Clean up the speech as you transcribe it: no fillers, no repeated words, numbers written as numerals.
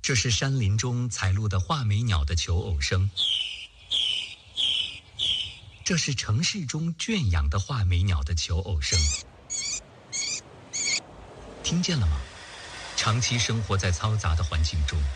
这是山林中采录的画眉鸟的求偶声，这是城市中圈养的画眉鸟的求偶声。听见了吗？长期生活在嘈杂的环境中，